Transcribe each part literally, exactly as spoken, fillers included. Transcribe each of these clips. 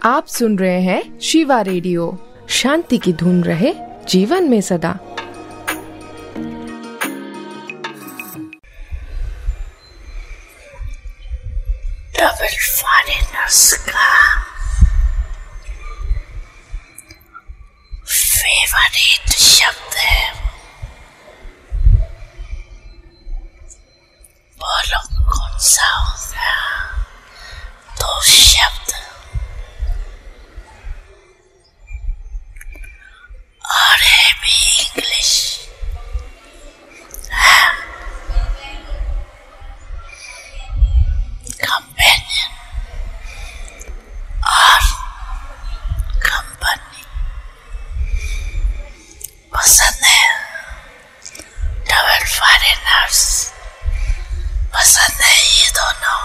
आप सुन रहे हैं शिवा रेडियो। शांति की धुन रहे जीवन में सदा। डबल फॉरेनर्स का फेवरेट शब्द है। बोलो कौन सा होगा? दो शब्द और है भी इंग्लिश। कंपेनियन और कंपनी पसंद है। डबल फॉरेनर्स पसंद है। ये दोनों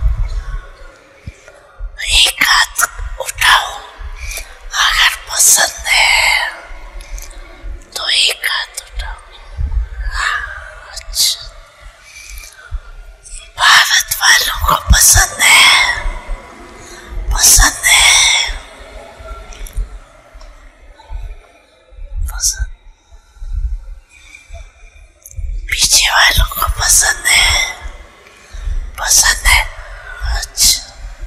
एक हाथ उठाओ अगर पसंद है तो एक हाथ उठाओ। अच्छा, भारत वालों को पसंद है, पसंद है, पसंद। पीछे वालों को पसंद है, पसंद है। अच्छा,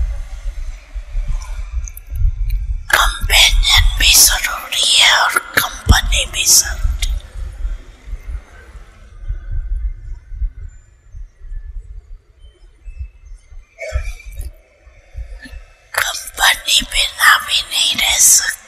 कंपेनियन भी जरूरी है और कंपनी भी जरूरी है। कंपनी बिना भी नहीं रह सकती।